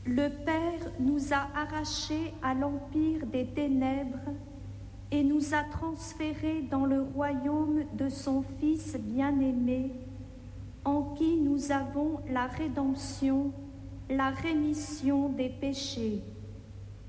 Le Père nous a arrachés à l'empire des ténèbres et nous a transférés dans le royaume de son Fils bien-aimé, en qui nous avons la rédemption, la rémission des péchés.